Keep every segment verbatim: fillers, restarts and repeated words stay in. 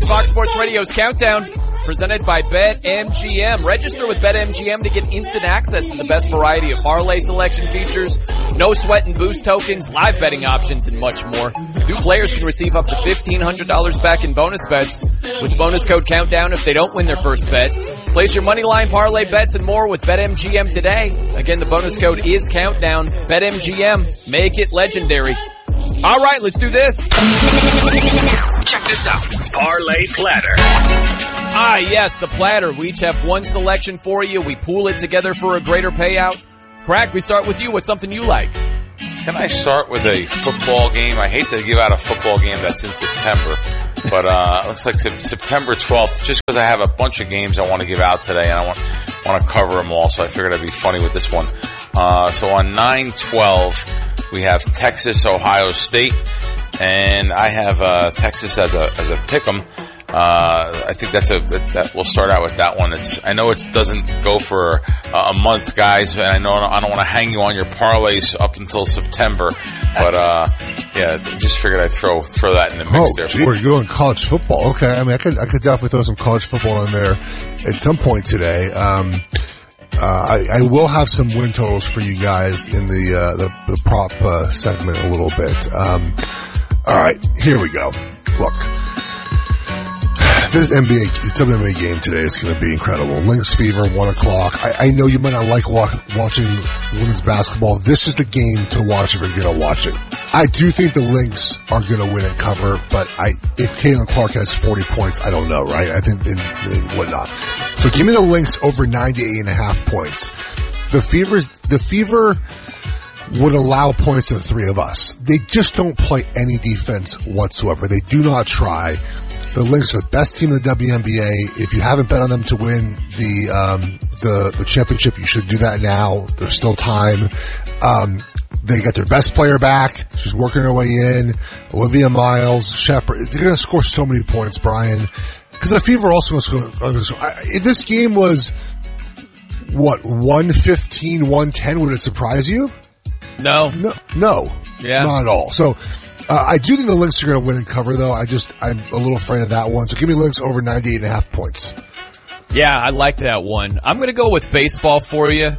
is Fox Sports Radio's Countdown, presented by BetMGM. Register with BetMGM to get instant access to the best variety of parlay selection features, no sweat and boost tokens, live betting options, and much more. New players can receive up to fifteen hundred dollars back in bonus bets with bonus code Countdown if they don't win their first bet. Place your money line, parlay bets, and more with BetMGM today. Again, the bonus code is Countdown. BetMGM. Make it legendary. All right, let's do this. Check this out. Parlay Platter. Ah, yes, the platter. We each have one selection for you. We pool it together for a greater payout. Crack, we start with you. What's something you like? Can I start with a football game? I hate to give out a football game that's in September, but uh, it looks like September twelfth, just because I have a bunch of games I want to give out today, and I want, want to cover them all, so I figured I'd be funny with this one. Uh, so on nine twelve, we have Texas, Ohio State, and I have uh, Texas as a as a pick'em. Uh, I think that's a that, that we'll start out with that one. It's I know it doesn't go for uh, a month, guys, and I know I don't want to hang you on your parlays up until September, but uh, yeah, just figured I'd throw throw that in the mix oh, there. Gee, we're going college football. Okay, I mean, I could I could definitely throw some college football in there at some point today. Um, uh, I, I will have some win totals for you guys in the uh, the, the prop uh, segment a little bit. Um, all right, here we go. Look. This N B A, the W N B A game today is going to be incredible. Lynx Fever, one o'clock. I, I know you might not like wa- watching women's basketball. This is the game to watch if you're going to watch it. I do think the Lynx are going to win and cover, but I, if Caitlin Clark has forty points, I don't know, right? I think they, they would not. So give me the Lynx over ninety-eight and a half points. The Fever's, the Fever would allow points to the three of us. They just don't play any defense whatsoever. They do not try. The Lynx are the best team in the W N B A. If you haven't bet on them to win the um, the, the championship, you should do that now. There's still time. Um, they got their best player back. She's working her way in. Olivia Miles, Shepard. They're going to score so many points, Brian. Because the Fever also going to score. If this game was, what, one fifteen, one ten, would it surprise you? No. No. No. Yeah. Not at all. So, Uh, I do think the Lynx are going to win and cover, though. I just, I'm a little afraid of that one. So give me Lynx over ninety-eight and a half points. Yeah, I like that one. I'm going to go with baseball for you.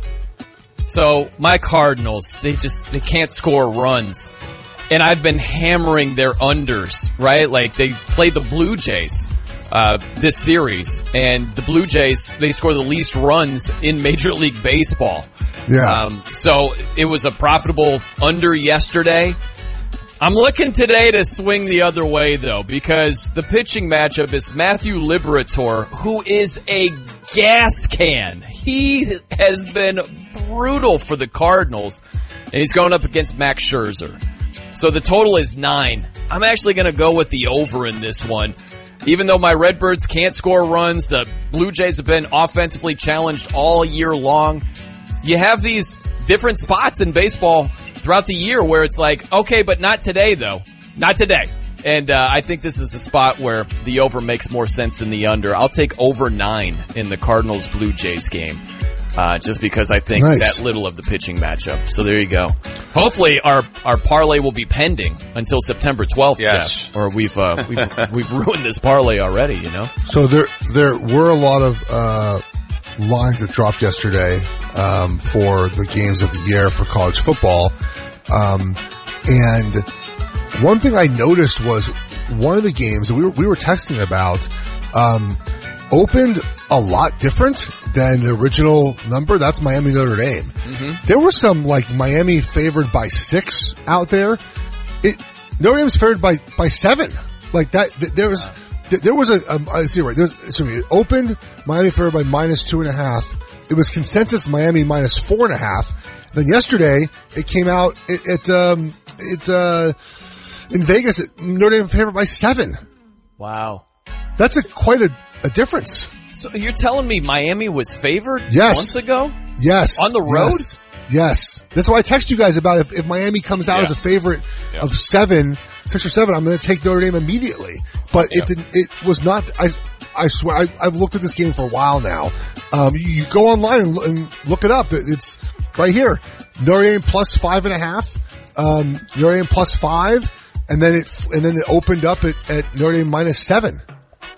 So my Cardinals, they just, they can't score runs. And I've been hammering their unders, right? Like they play the Blue Jays, uh, this series. And the Blue Jays, they score the least runs in Major League Baseball. Yeah. Um, so it was a profitable under yesterday. I'm looking today to swing the other way, though, because the pitching matchup is Matthew Liberatore, who is a gas can. He has been brutal for the Cardinals, and he's going up against Max Scherzer. So the total is nine. I'm actually going to go with the over in this one. Even though my Redbirds can't score runs, the Blue Jays have been offensively challenged all year long. You have these different spots in baseball throughout the year where it's like, okay, but not today, though. Not today. And uh, I think this is the spot where the over makes more sense than the under. I'll take over nine in the Cardinals-Blue Jays game, uh, just because I think nice. that little of the pitching matchup. So there you go. Hopefully our, our parlay will be pending until September twelfth, yes. Jeff. Or we've, uh, we've, we've ruined this parlay already, you know? So there, there were a lot of, uh, lines that dropped yesterday, um, for the games of the year for college football. Um, and one thing I noticed was one of the games that we were, we were texting about, um, opened a lot different than the original number. That's Miami Notre Dame. Mm-hmm. There were some like Miami favored by six out there. It, Notre Dame's favored by, by seven. Like that, th- there was, th- there was a, a I see right. There's, excuse me, it opened Miami favored by minus two and a half. It was consensus Miami minus four and a half. Then yesterday, it came out, it, it um, it, uh, in Vegas, it, Notre Dame favored by seven. Wow. That's a quite a, a difference. So you're telling me Miami was favored yes. months ago? Yes. On the road? Yes. yes. That's why I text you guys about if, if Miami comes out yeah. as a favorite yeah. of seven, six or seven, I'm going to take Notre Dame immediately. But yeah. it didn't, it was not, I, I swear, I, I've looked at this game for a while now. Um, you, you go online and, and look it up. It's right here. Notre Dame plus five and a half. Um, Notre Dame plus five. And then it, and then it opened up at, at Notre Dame minus seven.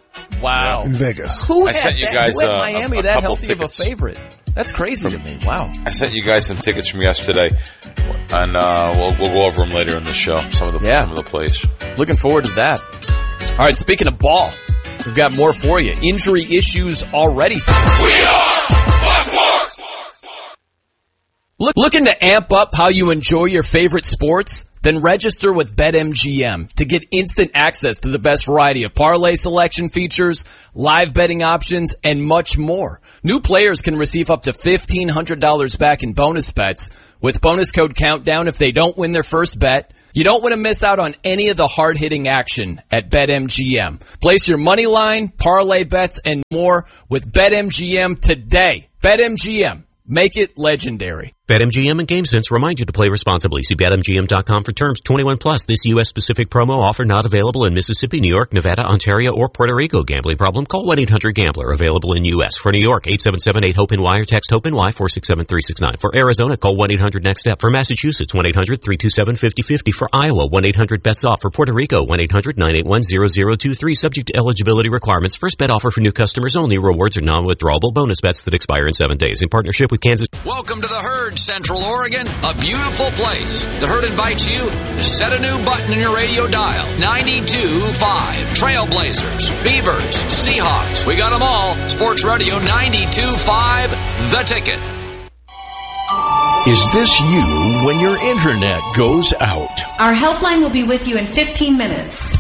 Wow. In Vegas. Who I had sent you that, guys, who had uh, Miami a- a that couple healthy tickets. of a favorite? That's crazy to me. Wow. I sent you guys some tickets from yesterday, and uh, we'll, we'll go over them later in the show. Some of the Yeah. some of the plays. Looking forward to that. All right, speaking of ball, we've got more for you. Injury issues already. Look, looking to amp up how you enjoy your favorite sports? Then register with BetMGM to get instant access to the best variety of parlay selection features, live betting options, and much more. New players can receive up to fifteen hundred dollars back in bonus bets with bonus code Countdown if they don't win their first bet. You don't want to miss out on any of the hard-hitting action at BetMGM. Place your money line, parlay bets, and more with BetMGM today. BetMGM. Make it legendary. BetMGM and GameSense remind you to play responsibly. See Bet M G M dot com for terms. twenty-one plus. This U S specific promo offer not available in Mississippi, New York, Nevada, Ontario, or Puerto Rico. Gambling problem? Call one eight hundred gambler. Available in U S. For New York, eight seven seven eight HOPE-NY or text HOPE-NY four six seven three six nine. For Arizona, call one eight hundred next step. For Massachusetts, one eight hundred three two seven five zero five zero. For Iowa, one eight hundred bets off. For Puerto Rico, one eight hundred nine eight one zero zero two three. Subject to eligibility requirements. First bet offer for new customers only. Rewards are non-withdrawable bonus bets that expire in seven days. In partnership with Kansas. Welcome to the Herd, Central Oregon, a beautiful place. The Herd invites you to set a new button in your radio dial. ninety-two point five. Trailblazers, Beavers, Seahawks. We got them all. Sports Radio ninety-two point five, The Ticket. Is this you when your internet goes out? Our helpline will be with you in fifteen minutes.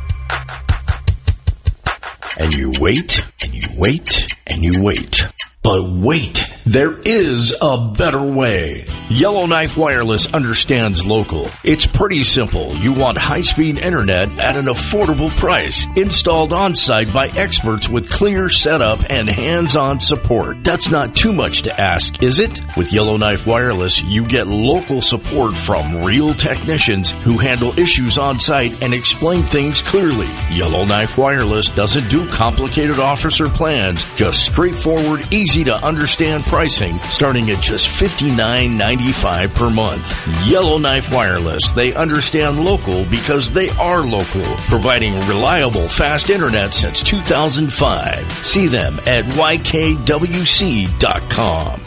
And you wait, and you wait, and you wait. But wait, there is a better way. Yellowknife Wireless understands local. It's pretty simple. You want high-speed internet at an affordable price, installed on-site by experts with clear setup and hands-on support. That's not too much to ask, is it? With Yellowknife Wireless, you get local support from real technicians who handle issues on-site and explain things clearly. Yellowknife Wireless doesn't do complicated offers or plans, just straightforward, easy to understand pricing starting at just fifty-nine ninety-five per month. Yellowknife Wireless. They understand local because they are local, providing reliable, fast internet since two thousand five. See them at Y K W C dot com.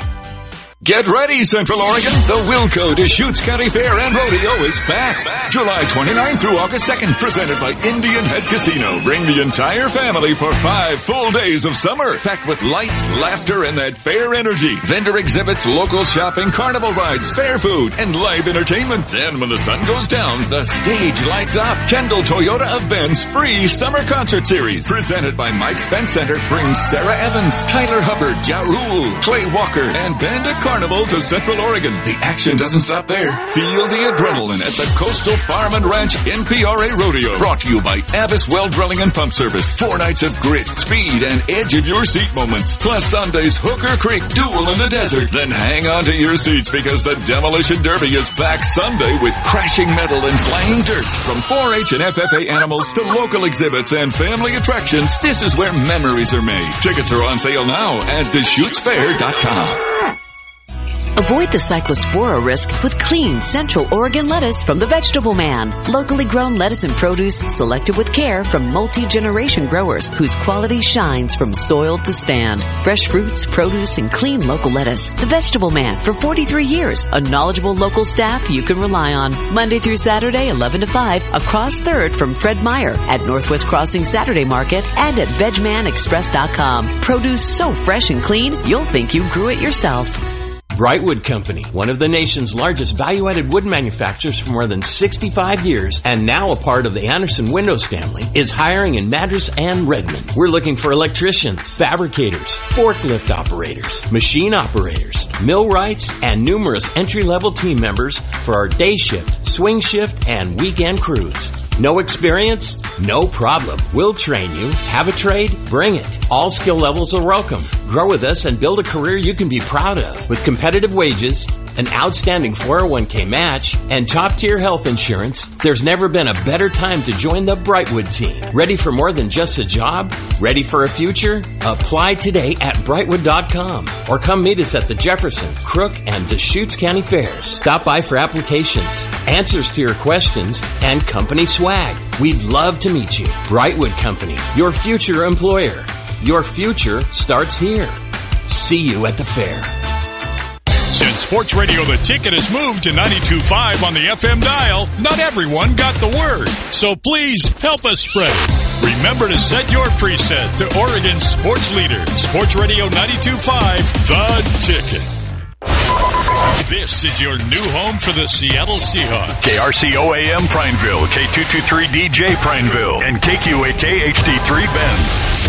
Get ready, Central Oregon. The Wilco Deschutes County Fair and Rodeo is back. July twenty-ninth through August second, presented by Indian Head Casino. Bring the entire family for five full days of summer, packed with lights, laughter, and that fair energy. Vendor exhibits, local shopping, carnival rides, fair food, and live entertainment. And when the sun goes down, the stage lights up. Kendall Toyota of Ben's free summer concert series, presented by Mike Spence Center, brings Sarah Evans, Tyler Hubbard, Ja Rule, Clay Walker, and Band of Carnival to Central Oregon. The action doesn't stop there. Feel the adrenaline at the Coastal Farm and Ranch N P R A Rodeo. Brought to you by Abbas Well Drilling and Pump Service. Four nights of grit, speed, and edge of your seat moments. Plus Sunday's Hooker Creek Duel in the Desert. Then hang on to your seats because the Demolition Derby is back Sunday with crashing metal and flying dirt. From four H and F F A animals to local exhibits and family attractions, this is where memories are made. Tickets are on sale now at Deschutes Fair dot com. Avoid the cyclospora risk with clean Central Oregon lettuce from the Vegetable Man. Locally grown lettuce and produce selected with care from multi-generation growers whose quality shines from soil to stand. Fresh fruits, produce, and clean local lettuce. The Vegetable Man for forty-three years. A knowledgeable local staff you can rely on. Monday through Saturday, eleven to five, across third from Fred Meyer at Northwest Crossing Saturday Market and at veg man express dot com. Produce so fresh and clean, you'll think you grew it yourself. Brightwood Company, one of the nation's largest value-added wood manufacturers for more than sixty-five years and now a part of the Anderson Windows family, is hiring in Madras and Redmond. We're looking for electricians, fabricators, forklift operators, machine operators, millwrights, and numerous entry-level team members for our day shift, swing shift, and weekend crews. No experience? No problem. We'll train you. Have a trade? Bring it. All skill levels are welcome. Grow with us and build a career you can be proud of with competitive wages, an outstanding four oh one k match, and top-tier health insurance, there's never been a better time to join the Brightwood team. Ready for more than just a job? Ready for a future? Apply today at brightwood dot com or come meet us at the Jefferson, Crook, and Deschutes County Fairs. Stop by for applications, answers to your questions, and company swag. We'd love to meet you. Brightwood Company, your future employer. Your future starts here. See you at the fair. Since Sports Radio The Ticket has moved to ninety-two point five on the F M dial, not everyone got the word. So please help us spread it. Remember to set your preset to Oregon's sports leader, Sports Radio ninety-two point five, The Ticket. This is your new home for the Seattle Seahawks. K R C O A M Prineville, K two twenty-three D J Prineville, and K Q A K H D three Bend.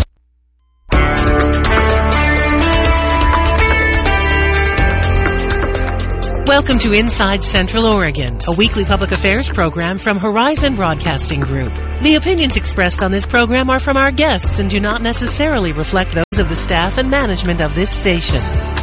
Welcome to Inside Central Oregon, a weekly public affairs program from Horizon Broadcasting Group. The opinions expressed on this program are from our guests and do not necessarily reflect those of the staff and management of this station.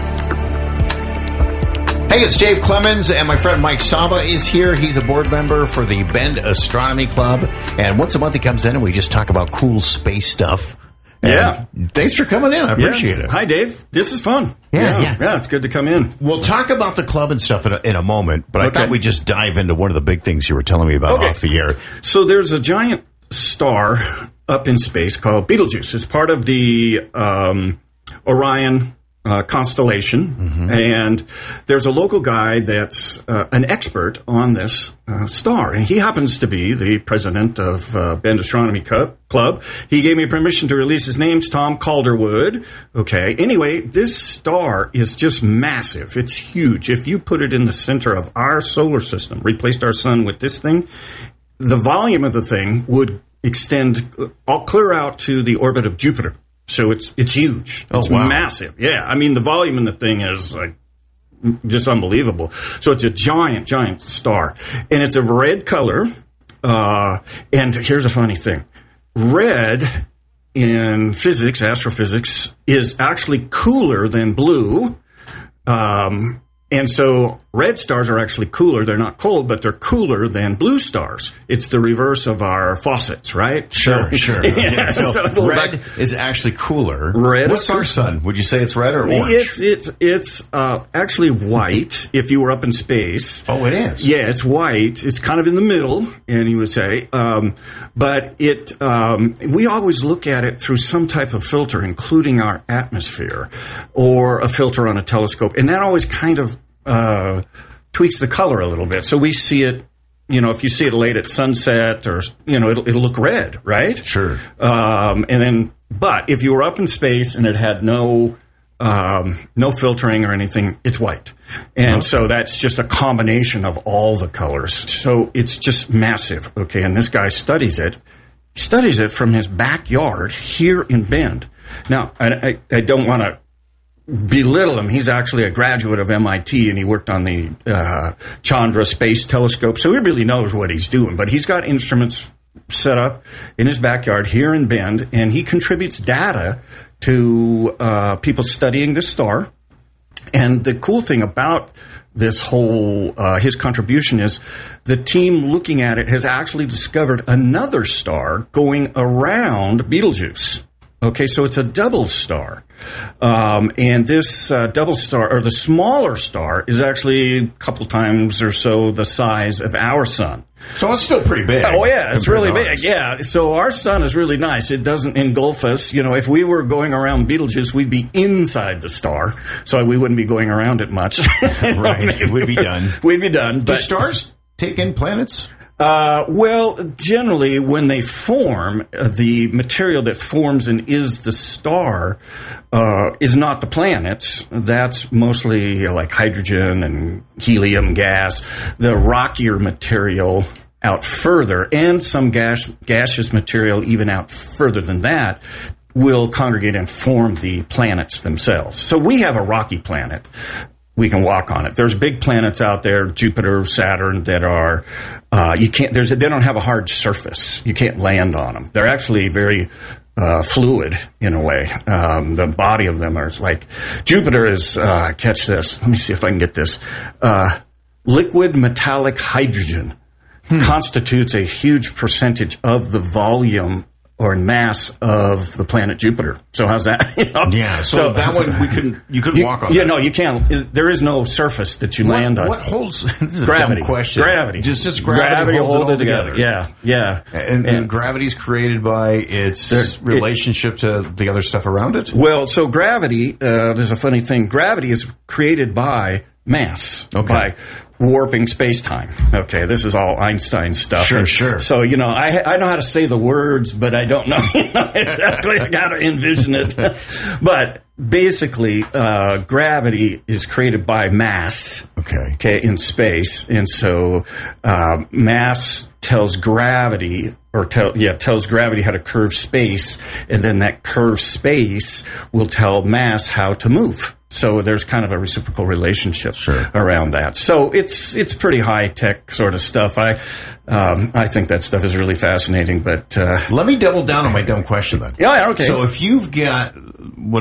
Hey, it's Dave Clemens, and my friend Mike Saba is here. He's a board member for the Bend Astronomy Club, and once a month he comes in and we just talk about cool space stuff. Yeah. And thanks for coming in. I appreciate yeah. it. Hi, Dave. This is fun. Yeah. Yeah. yeah. Yeah, it's good to come in. We'll talk about the club and stuff in a, in a moment, but okay. I thought we'd just dive into one of the big things you were telling me about okay. off the air. So there's a giant star up in space called Betelgeuse. It's part of the um, Orion Uh, constellation, mm-hmm. and there's a local guy that's uh, an expert on this uh, star, and he happens to be the president of uh, Bend Astronomy Club. He gave me permission to release his name. It's Tom Calderwood. Okay. Anyway, this star is just massive. It's huge. If you put it in the center of our solar system, replaced our sun with this thing, the volume of the thing would extend all clear out to the orbit of Jupiter. So it's it's huge. It's oh, wow. massive. Yeah, I mean, the volume in the thing is like just unbelievable. So it's a giant, giant star. And it's of red color. Uh, and here's a funny thing. Red in physics, astrophysics, is actually cooler than blue. Um, and so red stars are actually cooler. They're not cold, but they're cooler than blue stars. It's the reverse of our faucets, right? Sure, so, sure. Yeah, yeah, so, so red back. is actually cooler. Red What's our sun? Would you say it's red or orange? It's it's it's uh, actually white if you were up in space. Oh, it is? Yeah, it's white. It's kind of in the middle, and you would say. Um, but it um, we always look at it through some type of filter, including our atmosphere, or a filter on a telescope. And that always kind of uh, tweaks the color a little bit. So we see it, you know, if you see it late at sunset, or, you know, it'll, it'll look red, right? Sure. Um, and then, but if you were up in space and it had no, um, no filtering or anything, it's white. And okay. so that's just a combination of all the colors. So it's just massive. Okay. And this guy studies it, studies it from his backyard here in Bend. Now, I, I, I don't want to belittle him. He's actually a graduate of M I T, and he worked on the uh, Chandra Space Telescope, so he really knows what he's doing. But he's got instruments set up in his backyard here in Bend, and he contributes data to uh, people studying this star. And the cool thing about this whole, uh, his contribution is the team looking at it has actually discovered another star going around Betelgeuse. Okay, so it's a double star. Um, and this uh, double star, or the smaller star, is actually a couple times or so the size of our sun. So it's still pretty big. Oh, yeah, it's really big, yeah. So our sun is really nice. It doesn't engulf us. You know, if we were going around Betelgeuse, we'd be inside the star, so we wouldn't be going around it much. Right, we'd be done. We'd be done. Do stars take in planets? Uh, well, generally, when they form, uh, the material that forms and is the star uh, is not the planets. That's mostly uh, like hydrogen and helium gas. The rockier material out further, and some gas, gaseous material even out further than that, will congregate and form the planets themselves. So we have a rocky planet. We can walk on it. There's big planets out there, Jupiter, Saturn, that are, uh, you can't, there's, they don't have a hard surface. You can't land on them. They're actually very, uh, fluid in a way. Um, the body of them are like Jupiter is. Uh, catch this. Let me see if I can get this. Uh, liquid metallic hydrogen hmm. constitutes a huge percentage of the volume or mass of the planet Jupiter. So how's that? You know? Yeah. So, so that one we couldn't. You couldn't you, walk on. Yeah. That. No, you can't. There is no surface that you what, land on. What holds? This is gravity. A dumb question. Gravity. Just just gravity, gravity holds hold it, it together. together. Yeah. Yeah. And, and, and gravity is created by its there, relationship it, to the other stuff around it. Well, so gravity. Uh, there's a funny thing. Gravity is created by mass. Okay. By warping space-time. Okay, this is all Einstein stuff. Sure, and sure. So, you know, I I know how to say the words, but I don't know, you know exactly how to envision it. But basically, uh, gravity is created by mass. Okay. Okay, in space. And so uh, mass tells gravity, or tell, yeah, tells gravity how to curve space, and then that curved space will tell mass how to move. So there's kind of a reciprocal relationship sure. around that. So it's it's pretty high tech sort of stuff. I um, I think that stuff is really fascinating. But uh, let me double down on my dumb question then. Yeah, okay. So if you've got